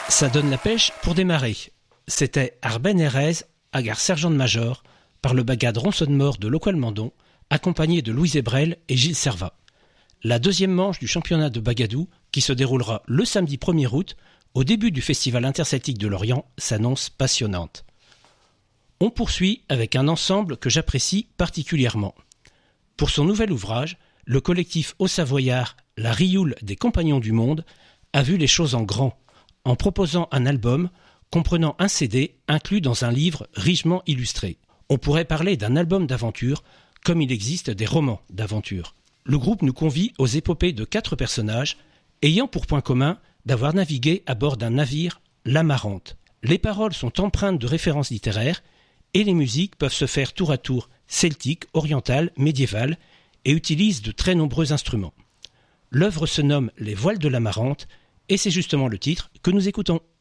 Ça donne la pêche pour démarrer. C'était Arben Erez, Agar sergent de major, par le bagad Ronson-Mort de Locoal-Mandon, accompagné de Louise Ebrel et Gilles Servat. La deuxième manche du championnat de Bagadou, qui se déroulera le samedi 1er août, au début du Festival interceltique de Lorient, s'annonce passionnante. On poursuit avec un ensemble que j'apprécie particulièrement. Pour son nouvel ouvrage, le collectif haut-savoyard La Rioule des Compagnons du Monde a vu les choses en grand, en proposant un album comprenant un CD inclus dans un livre richement illustré. On pourrait parler d'un album d'aventure, comme il existe des romans d'aventure. Le groupe nous convie aux épopées de 4 personnages, ayant pour point commun d'avoir navigué à bord d'un navire, l'Amarante. Les paroles sont empreintes de références littéraires, et les musiques peuvent se faire tour à tour celtiques, orientales, médiévales, et utilisent de très nombreux instruments. L'œuvre se nomme Les Voiles de l'Amarante, et c'est justement le titre que nous écoutons.